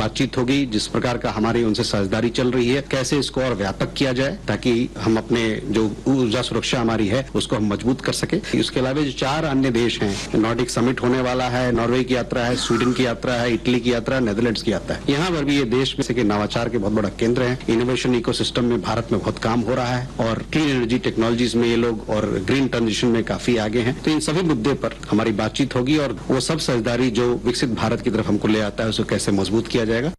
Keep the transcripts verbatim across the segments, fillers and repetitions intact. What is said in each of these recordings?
बातचीत होगी, जिस प्रकार का हमारी उनसे साझेदारी चल रही है, कैसे इसको और व्यापक किया जाए ताकि हम अपने जो ऊर्जा सुरक्षा हमारी है उसको हम मजबूत कर सके। इसके अलावा जो चार अन्य देश हैं, नॉर्डिक समिट होने वाला है, नॉर्वे की यात्रा है, स्वीडन की यात्रा है, इटली की यात्रा, नेदरलैंड्स की यात्रा है। यहाँ पर भी ये देश में से के नवाचार के बहुत बड़ा केंद्र है। इनोवेशन इकोसिस्टम में भारत में बहुत काम हो रहा है और क्लीन एनर्जी टेक्नोलॉजीज में ये लोग और ग्रीन ट्रांजिशन में काफी आगे हैं। तो इन सभी मुद्दे पर हमारी बातचीत होगी और वो सब साझेदारी जो विकसित भारत की तरफ हमको ले आता है उसको कैसे मजबूत किया जाएगा।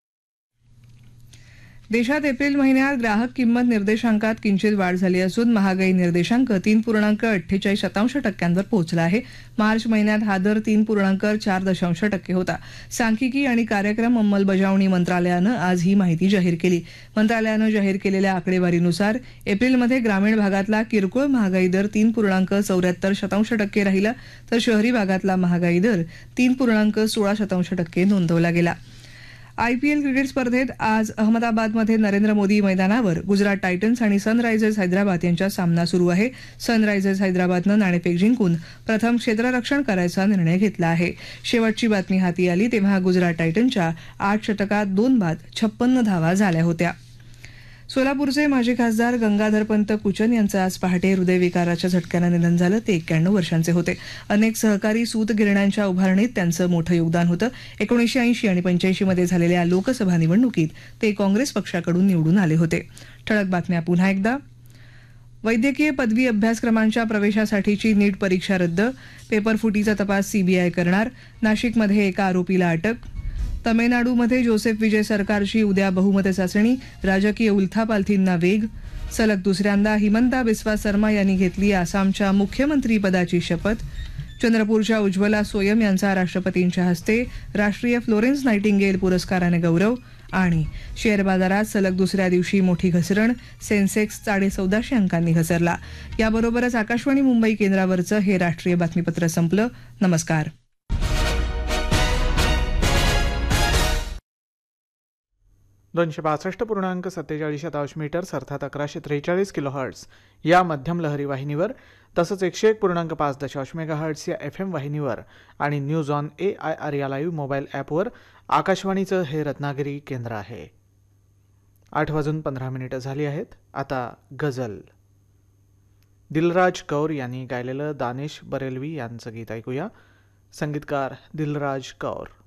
देशात एप्रिल महिन्यात ग्राहक किंमत निर्देशांकात किंचित वाढ झाली असून महागाई निर्देशांक तीन पूर्णांक अठ्ठेचाळीस शतांश टक्क्यांवर पोहोचला आहे। मार्च महिन्यात हा दर तीन पूर्णांक चार दशांश टक्के होता। सांख्यिकी आणि कार्यक्रम अंमलबजावणी मंत्रालयानं आज ही माहिती जाहीर केली। मंत्रालयानं जाहीर केलेल्या आकडेवारीनुसार एप्रिलमध्ये ग्रामीण भागातला किरकोळ महागाई दर तीन पूर्णांक चौऱ्याहत्तर शतांश टक्के राहिला, तर शहरी भागातला महागाई दर तीन पूर्णांक सोळा शतांश टक्के नोंदवला गेला। आयपीएल क्रिकेट स्पर्धेत आज अहमदाबादमध्ये नरेंद्र मोदी मैदानावर गुजरात टायटन्स आणि सनरायझर्स हैदराबाद यांच्यात सामना सुरू आहे। सनरायझर्स हैदराबादनं नाणेफेक जिंकून प्रथम क्षेत्ररक्षण करायचा निर्णय घेतला आहे। शेवटची बातमी हाती आली तेव्हा गुजरात टायटन्सच्या आठ षटकात दोन बाद छप्पन्न धावा झाल्या होत्या। सोलापूरचे माजी खासदार गंगाधरपंत कुचन यांचं आज पहाटे हृदयविकाराच्या झटक्यानं निधन झालं। ते एक्क्याण्णव वर्षांचे होते। अनेक सहकारी सूत गिरण्यांच्या उभारणीत त्यांचं मोठं योगदान होतं। एकोणीसशे ऐंशी आणि पंच्याऐंशी मध्ये झालेल्या लोकसभा निवडणुकीत ते काँग्रेस पक्षाकडून निवडून आले होते। ठळक बातम्या पुन्हा एकदा। वैद्यकीय पदवी अभ्यासक्रमांच्या प्रवेशासाठीची नीट परीक्षा रद्द, पेपरफुटीचा तपास सीबीआय करणार। नाशिकमध्ये एका आरोपीला अटक। तमिळनाडूमध्ये जोसेफ विजय सरकारची उद्या बहुमत चाचणी, राजकीय उलथापालथींना वेग। सलग दुसऱ्यांदा हिमंता बिस्वा शर्मा यांनी घेतली आसामच्या मुख्यमंत्रीपदाची शपथ। चंद्रपूरच्या उज्ज्वला सोयम यांचा राष्ट्रपतींच्या हस्ते राष्ट्रीय फ्लोरेन्स नायटिंगेल पुरस्काराने गौरव। आणि शेअर बाजारात सलग दुसऱ्या दिवशी मोठी घसरण, सेन्सेक्स साडे चौदाशे अंकांनी घसरला। याबरोबरच आकाशवाणी मुंबई केंद्रावरचं हे राष्ट्रीय बातमीपत्र संपलं। नमस्कार। दोनशे बासष्ट पूर्णांक सत्तेचाळीस शतांश मीटर्स अर्थात अकराशे त्रेचाळीस किलो हर्ट्स या मध्यम लहरी वाहिनीवर, तसंच एकशे एक पूर्णांक पाच दशांश मेगा हर्ट्स या एफ एम वाहिनीवर आणि news on A I R या लाईव्ह मोबाईल ॲपवर आकाशवाणीचं हे रत्नागिरी केंद्र आहे। आठ वाजून पंधरा मिनिटं झाली आहेत। आता गझल। दिलराज कौर यांनी गायलेलं दानिश बरेलवी यांचं गीत ऐकूया। संगीतकार दिलराज कौर।